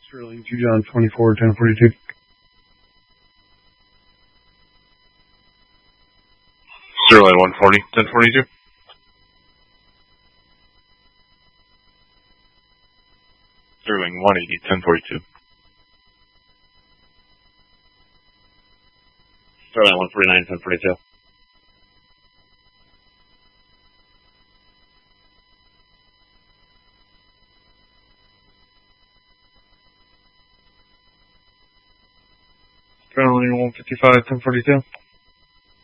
Sterling 2 John 24, 1042. Sterling 140, 1042. Sterling 180, 1042. Sterling 149, 1042. Sterling 155, 1042.